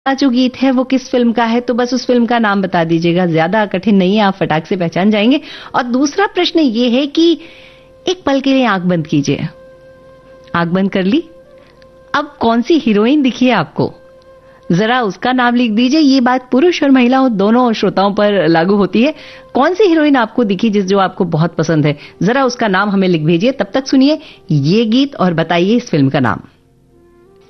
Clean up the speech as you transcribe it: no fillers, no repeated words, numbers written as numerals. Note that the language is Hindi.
जो गीत है वो किस फिल्म का है, तो बस उस फिल्म का नाम बता दीजिएगा, ज्यादा कठिन नहीं है, आप फटाक से पहचान जाएंगे। और दूसरा प्रश्न ये है कि एक पल के लिए आंख बंद कीजिए। आंख बंद कर ली, अब कौन सी हीरोइन दिखी है आपको, जरा उसका नाम लिख दीजिए। ये बात पुरुष और महिलाओं दोनों श्रोताओं पर लागू होती है। कौन सी हीरोइन आपको दिखी जो आपको बहुत पसंद है, जरा उसका नाम हमें लिख भेजिए। तब तक सुनिए ये गीत और बताइए इस फिल्म का नाम।